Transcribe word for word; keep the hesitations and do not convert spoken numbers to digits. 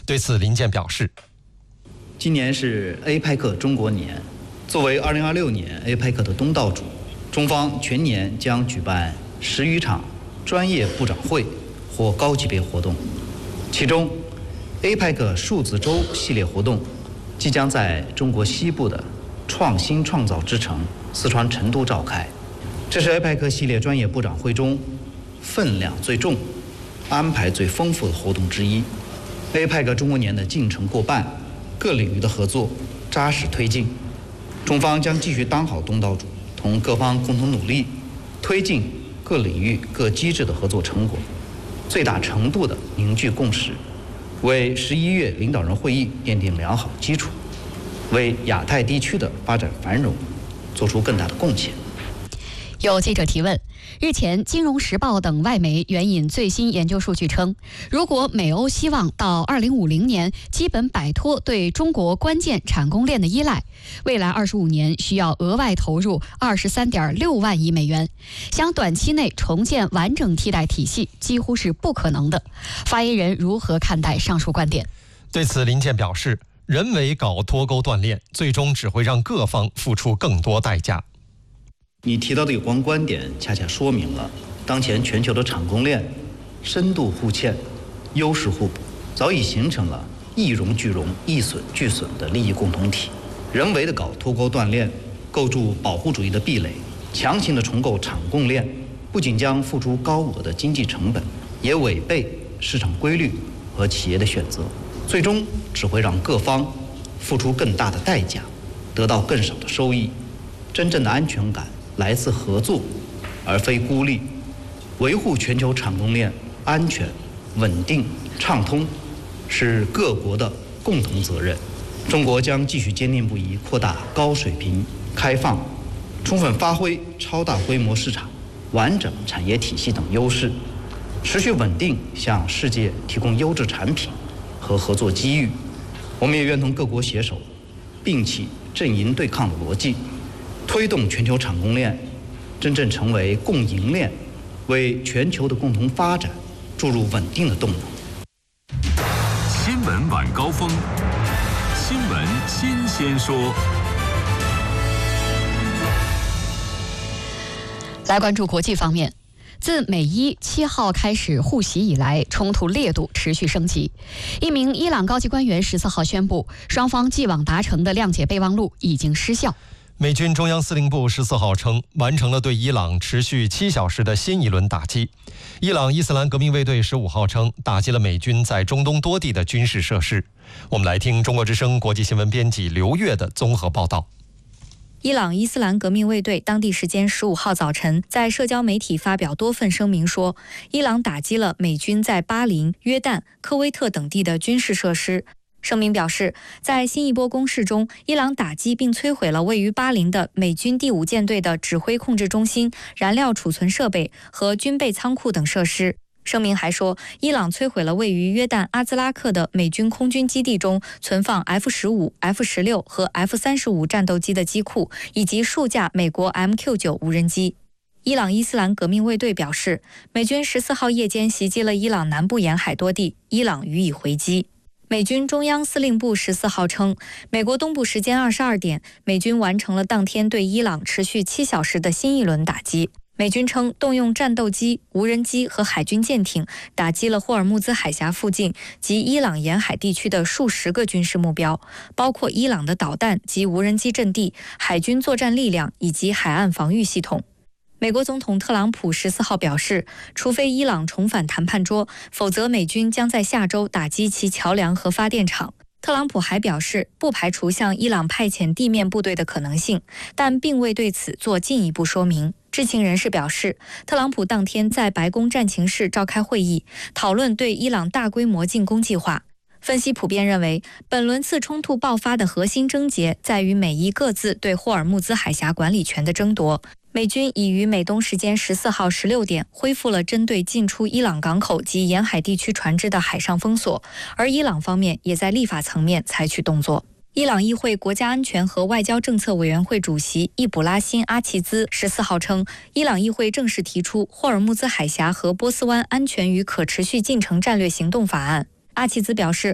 对此，林健表示， 今年是 A P E C 中国年，作为二零二六年 A P E C 的东道主，中方全年将举办十余场专业部长会或高级别活动，其中 A P E C 数字周系列活动即将在中国西部的创新创造之城四川成都召开。这是 A P E C 系列专业部长会中分量最重、安排最丰富的活动之一。A P E C 中国年的进程过半，各领域的合作扎实推进。中方将继续当好东道主，同各方共同努力，推进各领域各机制的合作成果，最大程度地凝聚共识，为十一月领导人会议奠定良好基础，为亚太地区的发展繁荣做出更大的贡献。 有记者提问，日前《金融时报》等外媒援引最新研究数据称，如果美欧希望到二零五零年基本摆脱对中国关键产供链的依赖，未来二十五年需要额外投入二十三点六万亿美元，想短期内重建完整替代体系几乎是不可能的。发言人如何看待上述观点？ 对此，林健表示，人为搞脱钩断链，最终只会让各方付出更多代价。 你提到的有关观点，恰恰说明了当前全球的产供链深度互嵌、优势互补，早已形成了一荣俱荣、一损俱损的利益共同体。人为的搞脱钩断链，构筑保护主义的壁垒，强行的重构产供链，不仅将付出高额的经济成本，也违背市场规律和企业的选择，最终只会让各方付出更大的代价，得到更少的收益。真正的安全感来自合作，而非孤立。维护全球产供链安全、稳定、畅通，是各国的共同责任。中国将继续坚定不移扩大高水平开放，充分发挥超大规模市场、完整产业体系等优势，持续稳定向世界提供优质产品和合作机遇。我们也愿同各国携手，摒弃阵营对抗的逻辑，推动全球产供链真正成为供应链，为全球的共同发展注入稳定的动能。 新闻晚高峰，新闻新鲜说。 来关注国际方面。自美伊七号开始互袭以来，冲突烈度持续升级。一名伊朗高级官员十四号宣布，双方既往达成的谅解备忘录已经失效。 美军中央司令部十四号称，完成了对伊朗持续七小时的新一轮打击。伊朗伊斯兰革命卫队十五号称，打击了美军在中东多地的军事设施。我们来听中国之声国际新闻编辑刘月的综合报道。 伊朗伊斯兰革命卫队当地时间十五号早晨在社交媒体发表多份声明说，伊朗打击了美军在巴林、约旦、科威特等地的军事设施。声明表示，在新一波攻势中，伊朗打击并摧毁了位于巴林的美军第五舰队的指挥控制中心、燃料储存设备和军备仓库等设施。声明还说，伊朗摧毁了位于约旦阿兹拉克的美军空军基地中存放 F 十五、F 十六 和 F 三十五战斗机的机库，以及数架美国 M Q 九 无人机。伊朗伊斯兰革命卫队表示，美军十四号夜间袭击了伊朗南部沿海多地，伊朗予以回击。美军中央司令部十四号称，美国东部时间二十二点，美军完成了当天对伊朗持续七小时的新一轮打击。美军称，动用战斗机、无人机和海军舰艇打击了霍尔木兹海峡附近及伊朗沿海地区的数十个军事目标，包括伊朗的导弹及无人机阵地、海军作战力量以及海岸防御系统。美国总统特朗普十四号表示，除非伊朗重返谈判桌，否则美军将在下周打击其桥梁和发电厂。特朗普还表示，不排除向伊朗派遣地面部队的可能性，但并未对此做进一步说明。知情人士表示，特朗普当天在白宫战情室召开会议，讨论对伊朗大规模进攻计划。分析普遍认为，本轮次冲突爆发的核心症结在于美伊各自对霍尔木兹海峡管理权的争夺。美军已于美东时间十四号十六点恢复了针对进出伊朗港口及沿海地区船只的海上封锁，而伊朗方面也在立法层面采取动作。伊朗议会国家安全和外交政策委员会主席易卜拉欣·阿齐兹十四号称，伊朗议会正式提出霍尔木兹海峡和波斯湾安全与可持续进程战略行动法案。阿齐兹表示，